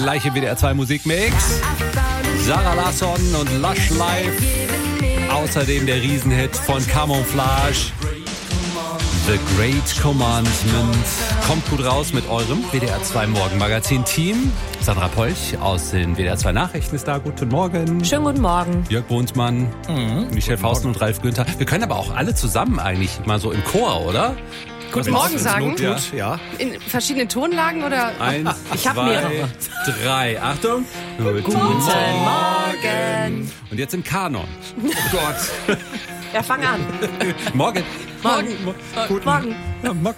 gleich im WDR 2 Musikmix. Sarah Larsson und Lush Live. Außerdem der Riesenhit von Camouflage. The Great Commandment. Kommt gut raus mit eurem WDR 2 Morgenmagazin-Team. Sandra Polch aus den WDR 2 Nachrichten ist da. Guten Morgen. Schönen guten Morgen. Jörg Bohnsmann, Michel Fausten und Ralf Günther. Wir können aber auch alle zusammen eigentlich mal so im Chor, oder? Guten Morgen sagen? Ja. In verschiedenen Tonlagen oder? 1, Ich hab 2, mehrere. 3. Achtung. Guten Morgen. Und jetzt im Kanon. Oh Gott. Ja, fang an. Morgen. Morgen. Guten Morgen. Ja, Morgen.